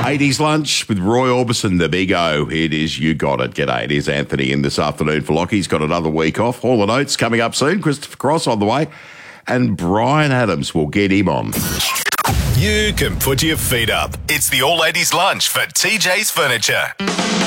80s lunch with Roy Orbison, the Big O. It is You Got It. G'day. It is Anthony in this afternoon for Lockie. He's got another week off. Hall and Oates coming up soon. Christopher Cross on the way. And Brian Adams will get him on. You can put your feet up. It's the All Ladies Lunch for TJ's Furniture.